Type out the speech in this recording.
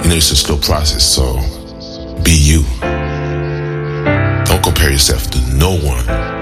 You know, it's a slow process, so be you. Don't compare yourself to no one.